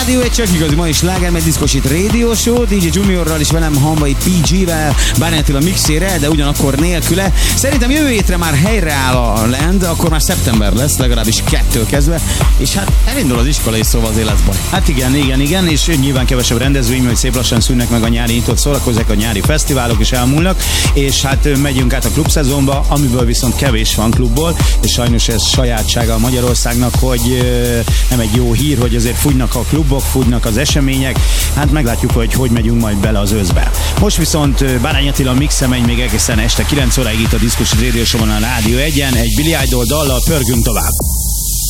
Rádió egy csak igazi, ma is sláger, meg diszkosít Radio Show, DJ Juniorral és velem Hamvai PG-vel, Bányi Attila mixére, de ugyanakkor nélküle. Szerintem jövő hétre már helyreáll a Land, akkor már szeptember lesz, legalábbis 2-től kezdve, és hát elindul az iskola is, szóval azért lesz baj. Hát igen, és nyilván kevesebb rendezvény, hogy szép lassan szűnnek meg a nyári nyitott szórakozók, a nyári fesztiválok is elmúlnak, és hát megyünk át a klubszezonba, amiből viszont kevés van klubból, és sajnos ez sajátsága a Magyarországnak, hogy nem egy jó hír, hogy azért fújnak a klubok, fújnak az események, hát meglátjuk, hogy megyünk majd bele az őszbe. Most viszont Bányi Attila mixe megy még egészen este 9 óráig itt a Diszkos Radio Show-on a Rádió 1-en, egy Billy Idol dallal pörgünk tovább.